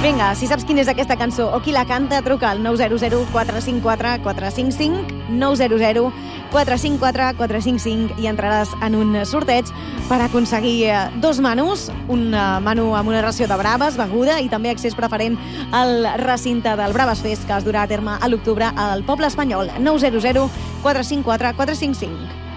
Vinga, si saps quina és aquesta cançó o qui la canta, truca al 900 454 455, 900 454 455 i entraràs en un sorteig per aconseguir 2 menús, un menú amb una ració de braves, beguda i també accés preferent al recinte del Braves Fest que es durà a terme a l'octubre al Poble Espanyol. 900 454 455.